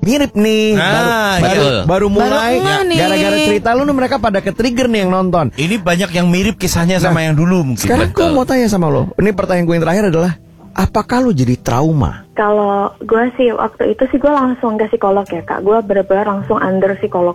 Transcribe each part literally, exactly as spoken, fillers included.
mirip nih. Nah, baru, baru, iya. baru mulai Baru nih. gara-gara cerita lu nih mereka pada ke-trigger nih yang nonton. Ini banyak yang mirip kisahnya sama yang dulu mungkin. Sekarang gue mau tanya sama lo. Ini pertanyaan gue yang terakhir adalah, apakah lo jadi trauma? Kalau gue sih waktu itu sih gue langsung ke psikolog ya kak. Gue bener-bener langsung under psikolog.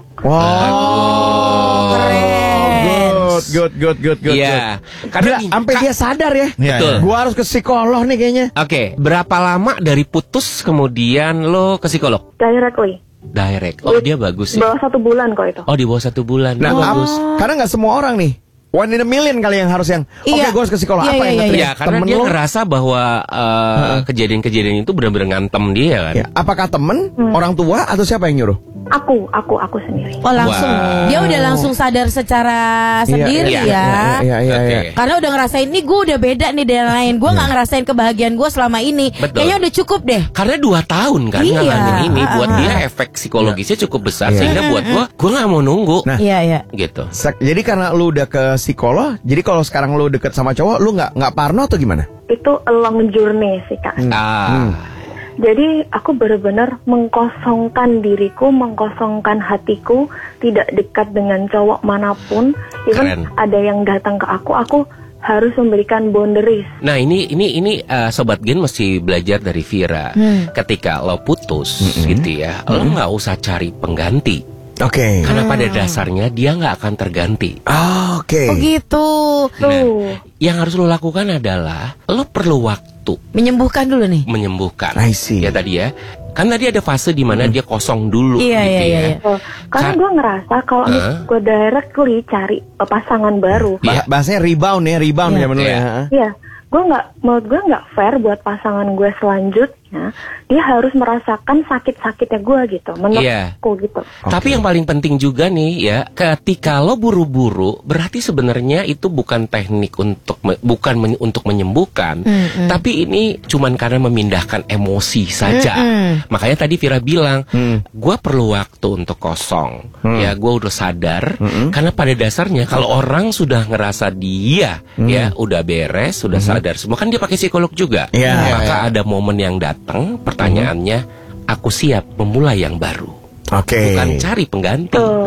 Wow, keren. Good, good, good, good, good. Iya. Gila, Karena sampai dia sadar ya. Iya, Betul. iya. Gua harus ke psikolog nih kayaknya. Oke, berapa lama dari putus kemudian lo ke psikolog? Directly. Direct. Oh, dia bagus Di ya. bawah satu bulan kok itu. Oh, di bawah satu bulan. Nah, Oh, ap- bagus. karena nggak semua orang nih. One in a million kali yang harus yang oke Iya. gue harus ke psikolog. Iya, Apa iya, yang iya, nge-trigger? Ya, karena Temen dia lo? ngerasa bahwa uh, kejadian-kejadian itu benar-benar ngantem dia kan. Ya, apakah temen, orang tua atau siapa yang nyuruh? Aku, aku, aku sendiri. Oh langsung, Wow. dia udah langsung sadar secara sendiri iya, ya. Iya, iya, Oke. iya. Karena udah ngerasain nih gue udah beda nih dari yang lain. Gue nggak ngerasain kebahagiaan gue selama ini. Betul. Kayaknya udah cukup deh. Karena dua tahun kan Iya. ngalamin ini, buat Ah, dia ah. efek psikologisnya cukup besar Iya. sehingga buat gua, gua nggak mau nunggu. Nah. Iya iya. Gitu. Sek- Jadi karena lu udah ke psikolog, jadi kalau sekarang lu deket sama cowok, lu nggak nggak parno atau gimana? Itu a long journey sih kak. Ah. Jadi aku benar-benar mengkosongkan diriku, mengkosongkan hatiku, tidak dekat dengan cowok manapun. Even Keren. ada yang datang ke aku, aku harus memberikan boundaries. Nah ini ini ini uh, sobat Gen mesti belajar dari Vira. Ketika lo putus gitu ya, lo nggak usah cari pengganti. Oke. Karena pada dasarnya dia nggak akan terganti. Ah, Oke. Oh gitu. Tuh. Yang harus lo lakukan adalah lo perlu waktu Menyembuhkan dulu nih. menyembuhkan. I see. Ya tadi ya, kan tadi ada fase di mana dia kosong dulu. Iya, gitu iya, ya. iya, iya. Oh, karena Ka- gue ngerasa kalau Hah? gue directly cari uh, pasangan baru, Iya. Bah- bahasanya rebound ya, rebound Iya. zaman dulu Iya. ya. ya gue nggak, menurut gue nggak fair buat pasangan gue selanjutnya. Dia harus merasakan sakit-sakitnya gue gitu, Iya. menurutku gitu. Tapi yang paling penting juga nih ya, ketika lo buru-buru, berarti sebenarnya itu bukan teknik untuk me- bukan men- untuk menyembuhkan, Mm-mm. tapi ini cuman karena memindahkan emosi saja. Mm-mm. Makanya tadi Vira bilang, Hmm. gue perlu waktu untuk kosong. Hmm. Ya, gue udah sadar. Mm-mm. Karena pada dasarnya kalau orang sudah ngerasa dia ya udah beres, sudah sadar semua, kan dia pakai psikolog juga. Iya, Maka iya. ada momen yang datang, pertanyaannya, aku siap memulai yang baru. Oke. Bukan cari pengganti. Tuh.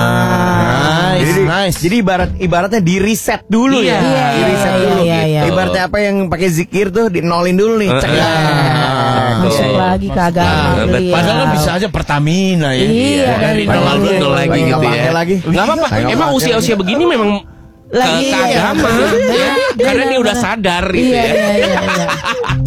Ah, Nice, jadi, nice. jadi ibarat ibaratnya di reset dulu Iya, ya. iya, di reset iya, dulu. iya, iya. Ibaratnya apa yang pakai zikir tuh di nolin dulu nih. Cek. Iya. Ah, Masuk tuh. lagi ke agama Nah, beliau. Padahal kan bisa aja Pertamina ya. Iya, dari dari nol nol lagi, nol lagi Lagi gitu nggak ya. pakai lagi. Nggak apa-apa. Saya nggak Emang pakai usia-usia begini memang ke, Lagi, ke iya. agama ya. Karena dia udah sadar gitu Iya ya. iya iya. iya.